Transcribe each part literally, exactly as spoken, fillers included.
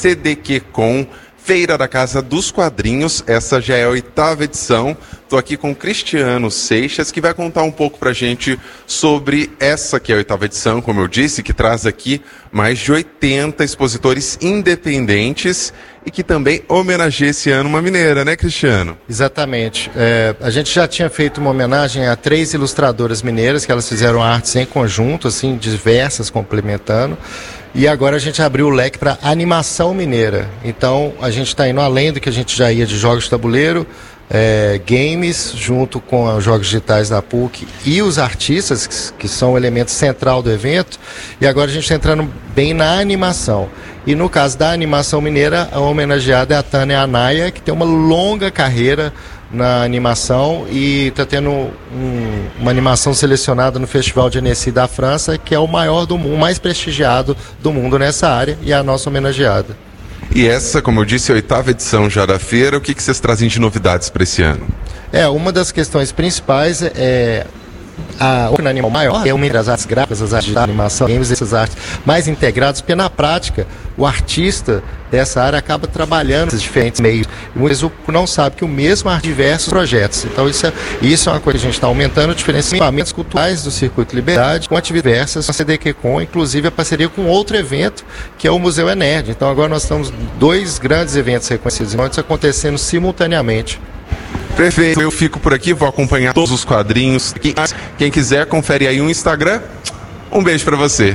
C D Q Com, Feira da Casa dos Quadrinhos. Essa já é a oitava edição. Estou aqui com o Cristiano Seixas, que vai contar um pouco pra gente sobre essa que é a oitava edição, como eu disse, que traz aqui mais de oitenta expositores independentes e que também homenageia esse ano uma mineira, né, Cristiano? Exatamente. É, a gente já tinha feito uma homenagem a três ilustradoras mineiras, que elas fizeram artes em conjunto, assim, diversas, complementando. E agora a gente abriu o leque para animação mineira. Então, a gente está indo além do que a gente já ia de jogos de tabuleiro, é, games, junto com os jogos digitais da P U C e os artistas, que, que são o elemento central do evento. E agora a gente está entrando bem na animação. E no caso da animação mineira, a homenageada é a Tânia Anaia, que tem uma longa carreira na animação e está tendo um, uma animação selecionada no Festival de Annecy da França, que é o maior do mundo, o mais prestigiado do mundo nessa área, e é a nossa homenageada. E essa, como eu disse, é a oitava edição já da feira. O que, que vocês trazem de novidades para esse ano? É, uma das questões principais é a o animal maior é uma das artes gráficas, as artes de animação, games, essas artes mais integradas, porque na prática o artista dessa área acaba trabalhando nesses diferentes meios. E muitas vezes o público não sabe que o mesmo há diversos projetos. Então isso é, isso é uma coisa que a gente está aumentando, diferentes equipamentos culturais do Circuito Liberdade, com atividades diversas, com a C D Q Com, inclusive a parceria com outro evento, que é o Museu Enerd. Então agora nós estamos dois grandes eventos reconhecidos antes acontecendo simultaneamente. Perfeito, eu fico por aqui, vou acompanhar todos os quadrinhos. Quem, quem quiser, confere aí o Instagram. Um beijo pra você.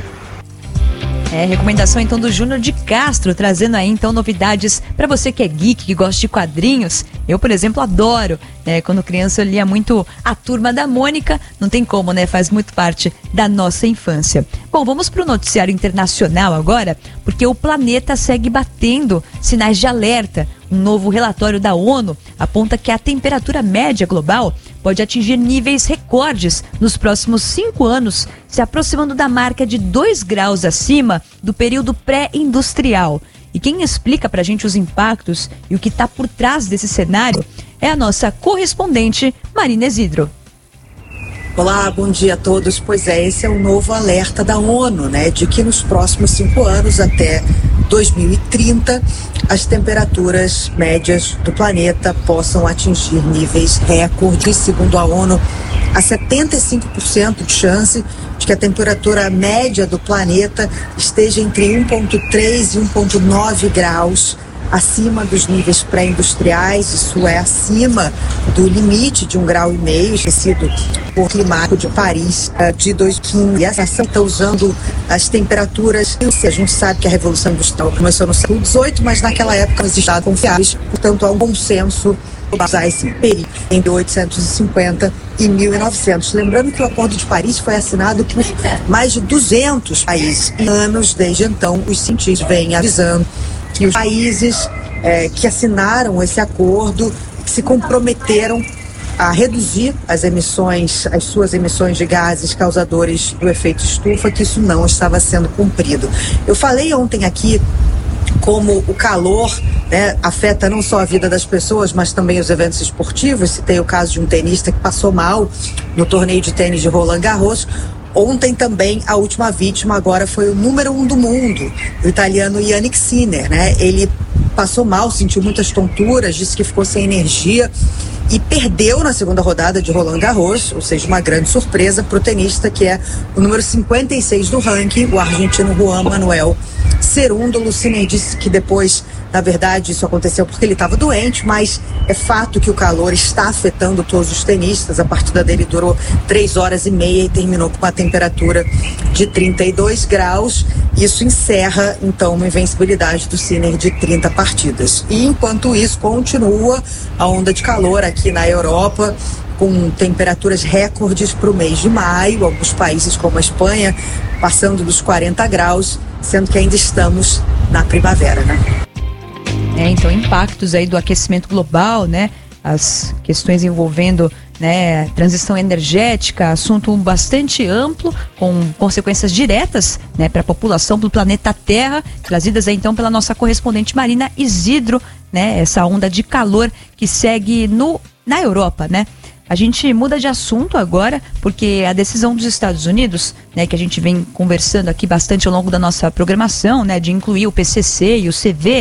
É, recomendação então do Júnior de Castro, trazendo aí então novidades para você que é geek, que gosta de quadrinhos. Eu, por exemplo, adoro. É, quando criança eu lia muito A Turma da Mônica, não tem como, né? Faz muito parte da nossa infância. Bom, vamos para o noticiário internacional agora, porque o planeta segue batendo sinais de alerta. Um novo relatório da ONU aponta que a temperatura média global pode atingir níveis recordes nos próximos cinco anos, se aproximando da marca de dois graus acima do período pré-industrial. E quem explica pra gente os impactos e o que está por trás desse cenário é a nossa correspondente Marina Isidro. Olá, bom dia a todos. Pois é, esse é o novo alerta da ONU, né, de que nos próximos cinco anos, até dois mil e trinta, as temperaturas médias do planeta possam atingir níveis recordes. Segundo a ONU, há setenta e cinco por cento de chance de que a temperatura média do planeta esteja entre um vírgula três e um vírgula nove graus acima dos níveis pré-industriais. Isso é acima do limite de um grau e meio estabelecido por climático de Paris de dois mil e quinze. E essa ação está usando as temperaturas. A gente sabe que a Revolução Industrial começou no século dezoito, mas naquela época os estados confiáveis, portanto há um consenso para usar esse período entre mil oitocentos e cinquenta e mil e novecentos. Lembrando que o Acordo de Paris foi assinado por mais de duzentos países. E anos desde então, os cientistas vêm avisando que os países é, que assinaram esse acordo se comprometeram a reduzir as emissões, as suas emissões de gases causadores do efeito estufa, que isso não estava sendo cumprido. Eu falei ontem aqui como o calor, né, afeta não só a vida das pessoas, mas também os eventos esportivos. Citei o caso de um tenista que passou mal no torneio de tênis de Roland Garros. Ontem também a última vítima agora foi o número um do mundo, o italiano Yannick Sinner, né? Ele passou mal, sentiu muitas tonturas, disse que ficou sem energia e perdeu na segunda rodada de Roland Garros, ou seja, uma grande surpresa para o tenista que é o número cinquenta e seis do ranking, o argentino Juan Manuel Cerúndolo. Sinner disse que depois, na verdade, isso aconteceu porque ele estava doente, mas é fato que o calor está afetando todos os tenistas. A partida dele durou três horas e meia e terminou com uma temperatura de trinta e dois graus. Isso encerra, então, uma invencibilidade do Sinner de trinta partidas. E, enquanto isso, continua a onda de calor aqui na Europa, com temperaturas recordes para o mês de maio. Alguns países, como a Espanha, passando dos quarenta graus, sendo que ainda estamos na primavera, né? É, então, impactos aí do aquecimento global, né? As questões envolvendo, né, transição energética, assunto bastante amplo, com consequências diretas, né, para a população do planeta Terra, trazidas aí, então, pela nossa correspondente Marina Isidro, né? Essa onda de calor que segue no, na Europa, né? A gente muda de assunto agora, porque a decisão dos Estados Unidos, né, que a gente vem conversando aqui bastante ao longo da nossa programação, né, de incluir o P C C e o C V